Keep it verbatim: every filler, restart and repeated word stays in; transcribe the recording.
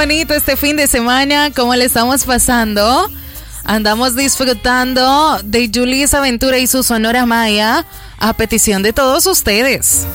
bonito este fin de semana. ¿Cómo le estamos pasando? Andamos disfrutando de Yulisa Ventura y su Sonora Maya a petición de todos ustedes.